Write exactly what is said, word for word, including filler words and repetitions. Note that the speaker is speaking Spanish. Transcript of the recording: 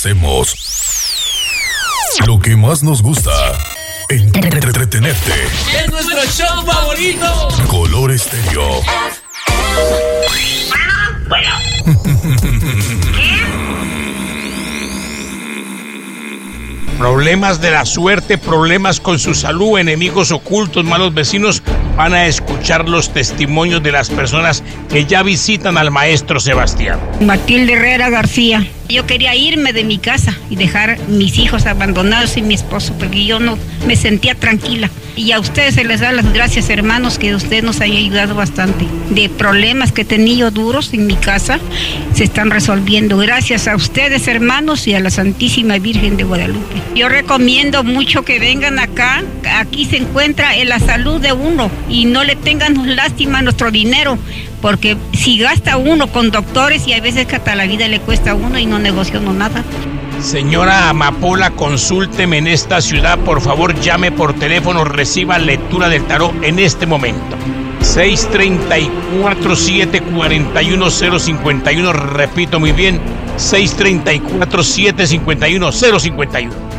hacemos lo que más nos gusta, entretenerte. ¡Es nuestro show favorito! Color Estéreo. Bueno. Problemas de la suerte, problemas con su salud, enemigos ocultos, malos vecinos. Van a escuchar los testimonios de las personas que ya visitan al maestro Sebastián. Matilde Herrera García. Yo quería irme de mi casa y dejar mis hijos abandonados y mi esposo, porque yo no me sentía tranquila. Y a ustedes se les da las gracias, hermanos, que ustedes nos han ayudado bastante. De problemas que he tenido duros en mi casa, se están resolviendo. Gracias a ustedes, hermanos, y a la Santísima Virgen de Guadalupe. Yo recomiendo mucho que vengan acá. Aquí se encuentra en la salud de uno y no le tengan lástima a nuestro dinero, porque si gasta uno con doctores, y hay veces que hasta la vida le cuesta a uno y no negocio no nada. Señora Amapola, consúlteme en esta ciudad, por favor, llame por teléfono, reciba lectura del tarot en este momento. seis tres cuatro, siete cuatro uno, cero cinco uno, repito muy bien, seis tres cuatro, siete cinco uno, cero cinco uno.